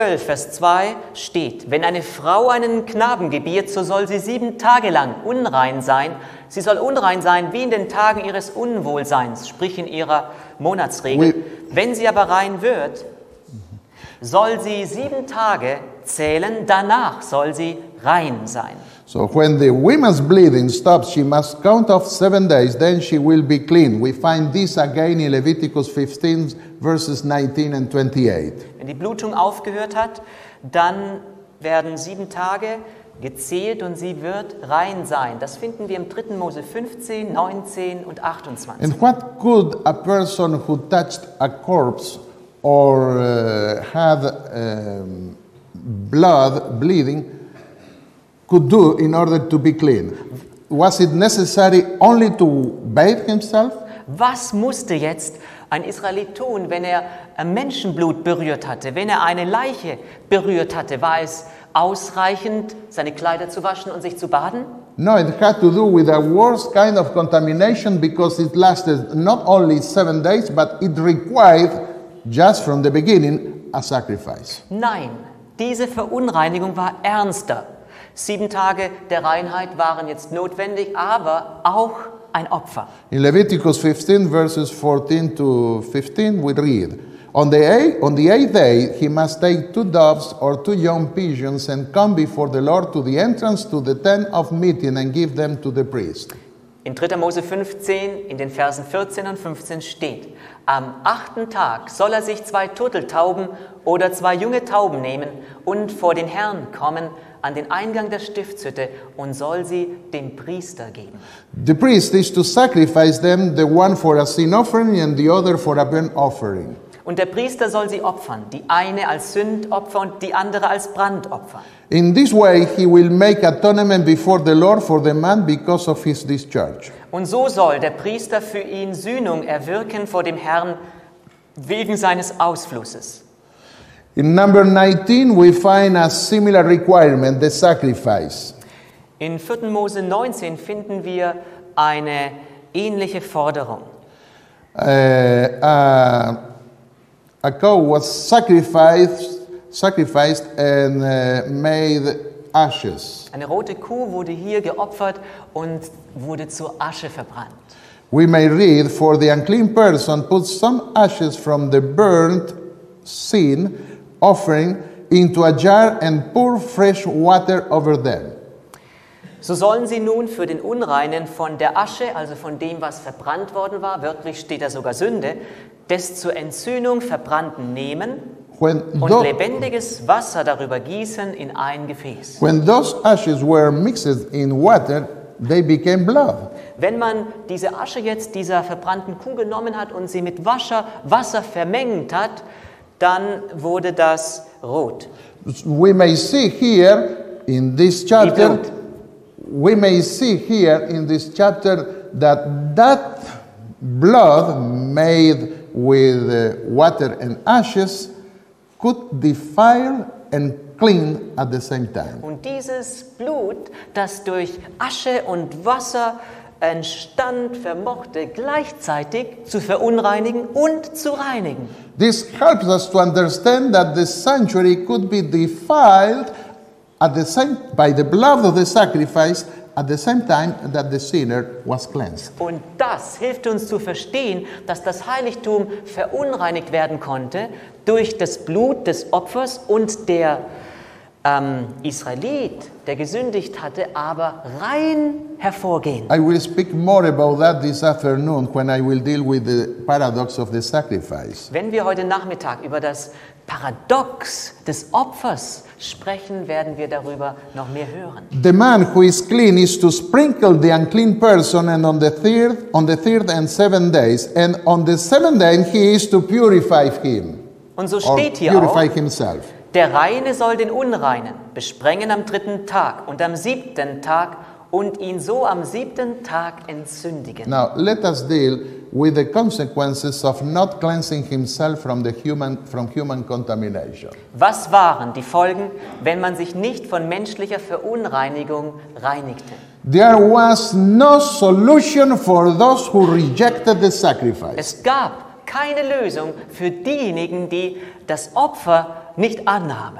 12, Vers 2 steht, wenn eine Frau einen Knaben gebiert, so soll sie 7 Tage lang unrein sein. Sie soll unrein sein wie in den Tagen ihres Unwohlseins, sprich in ihrer Monatsregel. Wenn sie aber rein wird, soll sie 7 Tage zählen, danach soll sie rein sein. So when the woman's bleeding stops, she must count off 7 days, then she will be clean. We find this again in Leviticus 15, verses 19 and 28. Wenn die Blutung aufgehört hat, dann werden 7 Tage gezählt und sie wird rein sein. Das finden wir im 3. Mose 15, 19 und 28. And what could a person who touched a corpse or had bleeding could do in order to be clean? Was it necessary only to bathe himself? Was musste jetzt ein Israelit tun, wenn er Menschenblut berührt hatte, wenn er eine Leiche berührt hatte? War es ausreichend, seine Kleider zu waschen und sich zu baden? No, it had to do with a worse kind of contamination because it lasted not only 7 days, but it required, just from the beginning, a sacrifice. Nein, diese Verunreinigung war ernster. 7 Tage der Reinheit waren jetzt notwendig, aber auch ein Opfer. In Leviticus 15, verses 14 to 15, we read, On the eighth day he must take 2 doves or 2 young pigeons and come before the Lord to the entrance to the tent of meeting and give them to the priest. In 3. Mose 15, in den Versen 14 und 15 steht, am 8. Tag soll er sich 2 Turteltauben oder 2 junge Tauben nehmen und vor den Herrn kommen an den Eingang der Stiftshütte und soll sie dem Priester geben. The priest is to sacrifice them, the one for a sin offering and the other for a burnt offering. Und der Priester soll sie opfern, die eine als Sündopfer und die andere als Brandopfer. In this way he will make atonement before the Lord for the man because of his discharge. Und so soll der Priester für ihn Sühnung erwirken vor dem Herrn wegen seines Ausflusses. In number 19 we find a similar requirement, the sacrifice. In 4. Mose 19 finden wir eine ähnliche Forderung. A cow was sacrificed and made ashes. Eine rote Kuh wurde hier geopfert und wurde zur Asche verbrannt. We may read, for the unclean person put some ashes from the burnt sin offering into a jar and pour fresh water over them. So sollen sie nun für den Unreinen von der Asche, also von dem, was verbrannt worden war, wörtlich steht da sogar Sünde, des zur Entzündung Verbrannten nehmen und lebendiges Wasser darüber gießen in ein Gefäß. When those ashes were mixed in water, they became blood. Wenn man diese Asche jetzt dieser verbrannten Kuh genommen hat und sie mit Wasser vermengt hat, dann wurde das rot. We may see here in this chapter, that blood made with water and ashes could defile and clean at the same time. Und dieses Blut, das durch Asche und Wasser entstand, vermochte gleichzeitig zu verunreinigen und zu reinigen. This helps us to understand that the sanctuary could be defiled by the blood of the sacrifice at the same time that the sinner was cleansed. Und das hilft uns zu verstehen, dass das Heiligtum verunreinigt werden konnte durch das Blut des Opfers und der Israelit, der gesündigt hatte, aber rein hervorgehen. I will speak more about that this afternoon when I will deal with the paradox of the sacrifice. Wenn wir heute Nachmittag über das Paradox des Opfers sprechen, werden wir darüber noch mehr hören. The man who is clean is to sprinkle the unclean person, and on the third and 7 days, and on the 7th day he is to purify him. Und so steht hier purify auch, himself. Der Reine soll den Unreinen besprengen am 3. Tag und am 7. Tag und ihn so am 7. Tag entzündigen. Now let us deal with the consequences of not cleansing himself from human contamination. Was waren die Folgen, wenn man sich nicht von menschlicher Verunreinigung reinigte? There was no solution for those who rejected the sacrifice. Es gab keine Lösung für diejenigen, die das Opfer nicht annahmen.